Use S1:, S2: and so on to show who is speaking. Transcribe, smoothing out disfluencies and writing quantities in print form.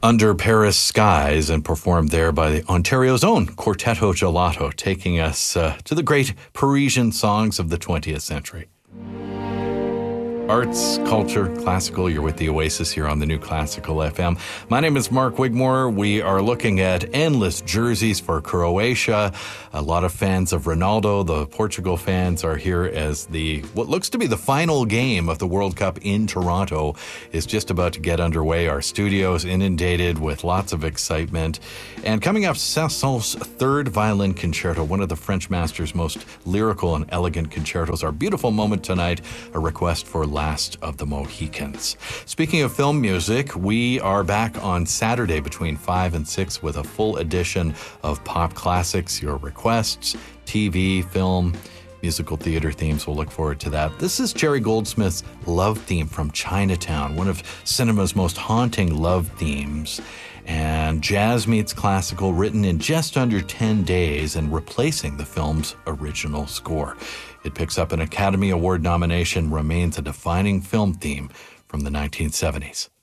S1: Under Paris Skies, and performed there by Ontario's own Quartetto Gelato, taking us to the great Parisian songs of the 20th century. Arts, culture, classical, you're with the Oasis here on the New Classical FM. My name is Mark Wigmore. We are looking at endless jerseys for Croatia. A lot of fans of Ronaldo, the Portugal fans, are here as what looks to be the final game of the World Cup in Toronto is just about to get underway. Our studio's inundated with lots of excitement. And coming up, Saint-Saëns' Third Violin Concerto, one of the French master's most lyrical and elegant concertos. Our beautiful moment tonight, a request for Last of the Mohicans. Speaking of film music, we are back on Saturday between 5 and 6 with a full edition of pop classics, your requests, TV, film, musical theater themes. We'll look forward to that. This is Jerry Goldsmith's love theme from Chinatown, one of cinema's most haunting love themes. And jazz meets classical, written in just under 10 days and replacing the film's original score. It picks up an Academy Award nomination, remains a defining film theme from the 1970s.